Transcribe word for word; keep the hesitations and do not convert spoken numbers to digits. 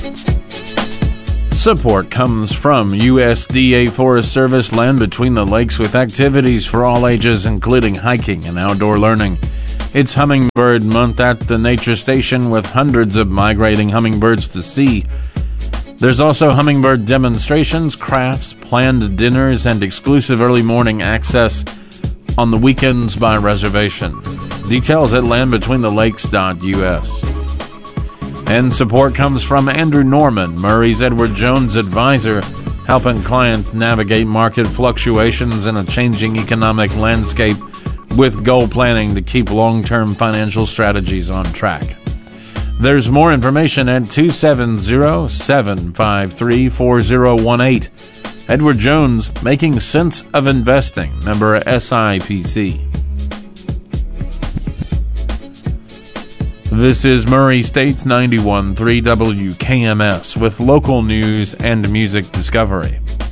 Support comes from U S D A Forest Service Land Between the Lakes with activities for all ages, including hiking and outdoor learning. It's Hummingbird Month at the Nature Station with hundreds of migrating hummingbirds to see. There's also hummingbird demonstrations, crafts, planned dinners, and exclusive early morning access on the weekends by reservation. Details at land between the lakes dot u s. And support comes from Andrew Norman, Murray's Edward Jones advisor, helping clients navigate market fluctuations in a changing economic landscape with goal planning to keep long-term financial strategies on track. There's more information at two seven zero, seven five three, four zero one eight. Edward Jones, Making Sense of Investing, member S I P C. This is Murray State's ninety-one point three W K M S with local news and music discovery.